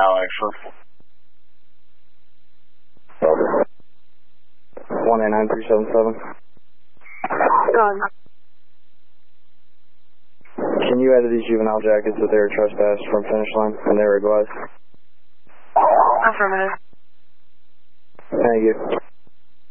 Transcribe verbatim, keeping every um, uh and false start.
How actually? one eight nine three seven seven. Gone. Can you add to these juvenile jackets that they were trespassed from finish line and they were advised? Affirmative. Thank you.